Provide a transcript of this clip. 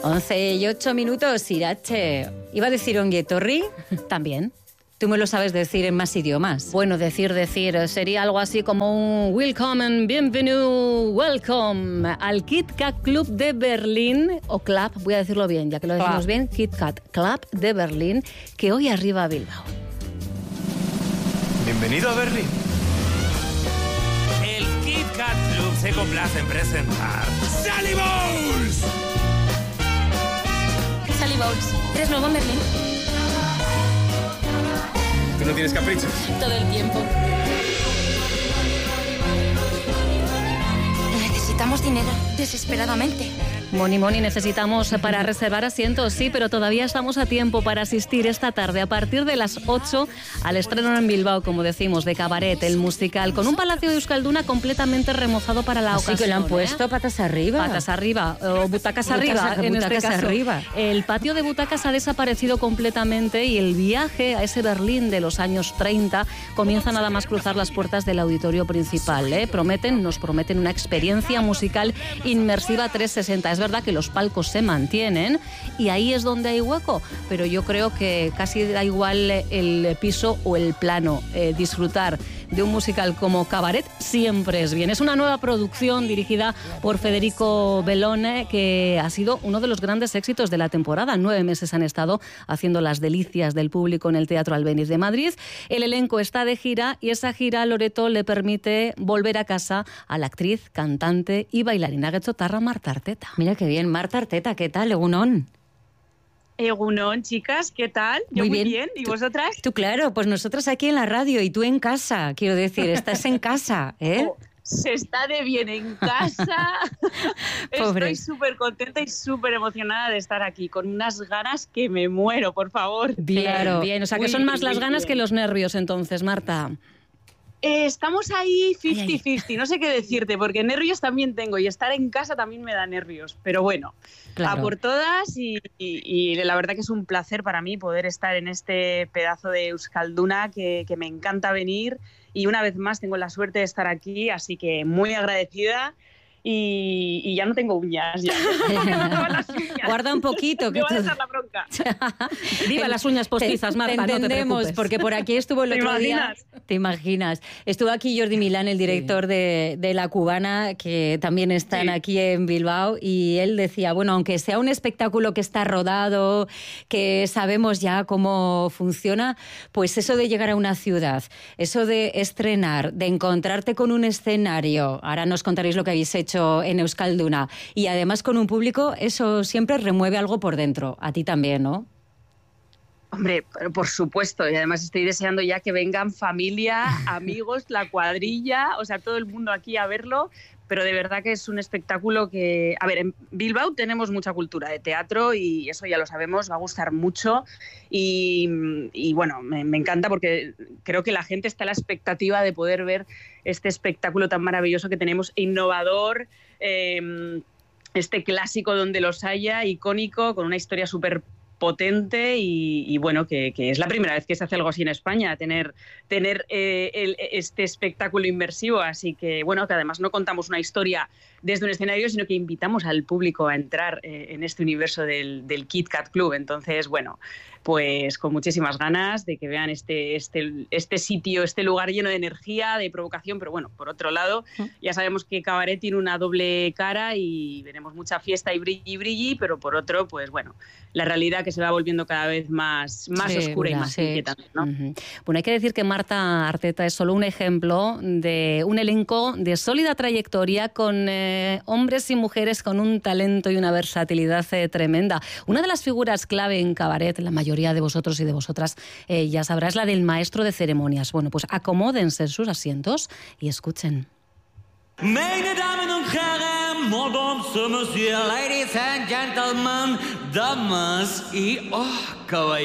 11:08, Irache. Iba a decir ongi etorri, también. Tú me lo sabes decir en más idiomas. Bueno, decir, sería algo así como un Willkommen, bienvenue, welcome al Kit Kat Club de Berlín, o Club, voy a decirlo bien, ya que lo decimos bien, Kit Kat Club de Berlín, que hoy arriba a Bilbao. Bienvenido a Berlín. El Kit Kat Club se complace en presentar Sally Bowles. Sally Bowles, ¿eres nuevo en Berlín? ¿Tú no tienes caprichos? Todo el tiempo. Necesitamos dinero, desesperadamente. Moni, necesitamos para reservar asientos, sí, pero todavía estamos a tiempo para asistir esta tarde a partir de las 8 al estreno en Bilbao, como decimos, de Cabaret, el musical, con un Palacio de Euskalduna completamente remozado para la ocasión. Así que lo han puesto patas arriba. Patas arriba, o butacas arriba, en este caso. Arriba. El patio de butacas ha desaparecido completamente y el viaje a ese Berlín de los años 30 comienza nada más cruzar las puertas del auditorio principal. Nos prometen una experiencia musical inmersiva 360. Es verdad que los palcos se mantienen y ahí es donde hay hueco, pero yo creo que casi da igual el piso o el plano. Disfrutar de un musical como Cabaret siempre es bien. Es una nueva producción dirigida por Federico Bellone, que ha sido uno de los grandes éxitos de la temporada. 9 meses han estado haciendo las delicias del público en el Teatro Albéniz de Madrid. El elenco está de gira y esa gira, Loreto, le permite volver a casa a la actriz, cantante y bailarina getxotarra Marta Arteta. Mira qué bien. Marta Arteta, ¿qué tal? Egunon. Egunon, chicas, ¿qué tal? Yo muy bien. ¿Y vosotras? Tú, claro, pues nosotras aquí en la radio y tú en casa, quiero decir, estás en casa, ¿eh? Se está de bien en casa. Estoy súper contenta y súper emocionada de estar aquí, con unas ganas que me muero, por favor. Bien. O sea, que son más las ganas que los nervios, entonces, Marta. Estamos ahí 50-50, no sé qué decirte, porque nervios también tengo y estar en casa también me da nervios, pero bueno, claro. A por todas y la verdad que es un placer para mí poder estar en este pedazo de Euskalduna que me encanta venir y una vez más tengo la suerte de estar aquí, así que muy agradecida. Y ya no tengo uñas. Ya. Guarda un poquito. Me voy a dejar la bronca. Viva las uñas postizas, Marta. Te entendemos, no porque por aquí estuvo el otro día. ¿Te imaginas? Estuvo aquí Jordi Milán, el director de La Cubana, que también están aquí en Bilbao, y él decía, bueno, aunque sea un espectáculo que está rodado, que sabemos ya cómo funciona, pues eso de llegar a una ciudad, eso de estrenar, de encontrarte con un escenario, ahora nos contaréis lo que habéis hecho en Euskalduna, y además con un público, eso siempre remueve algo por dentro. A ti también, ¿no? Hombre, por supuesto, y además estoy deseando ya que vengan familia, amigos, la cuadrilla, o sea, todo el mundo aquí a verlo, pero de verdad que es un espectáculo que... A ver, en Bilbao tenemos mucha cultura de teatro y eso ya lo sabemos, va a gustar mucho y bueno, me encanta porque creo que la gente está a la expectativa de poder ver este espectáculo tan maravilloso que tenemos, innovador, este clásico donde los haya, icónico, con una historia súper potente y bueno, que es la primera vez que se hace algo así en España, tener este espectáculo inmersivo, así que bueno, que además no contamos una historia desde un escenario, sino que invitamos al público a entrar en este universo del Kit Kat Club. Entonces, bueno, pues con muchísimas ganas de que vean este sitio, este lugar lleno de energía, de provocación, pero bueno, por otro lado, ya sabemos que Cabaret tiene una doble cara y veremos mucha fiesta y brilli, pero por otro, pues bueno, la realidad que se va volviendo cada vez más oscura y más inquietante, ¿no? Bueno, hay que decir que Marta Arteta es solo un ejemplo de un elenco de sólida trayectoria con hombres y mujeres con un talento y una versatilidad tremenda. Una de las figuras clave en Cabaret, la mayoría de vosotros y de vosotras ya sabrá, es la del maestro de ceremonias. Bueno, pues acomódense en sus asientos y escuchen. Meine Damen und Herren, Madame, Monsieur, Ladies and Gentlemen, damas y caballeros.